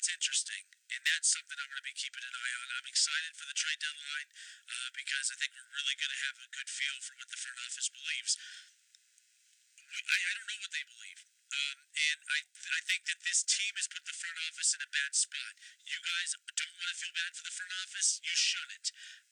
That's interesting, and that's something I'm going to be keeping an eye on. I'm excited for the trade deadline because I think we're really going to have a good feel for what the front office believes. I don't know what they believe. And I think that this team has put the front office in a bad spot. You guys don't want to feel bad for the front office. You shouldn't.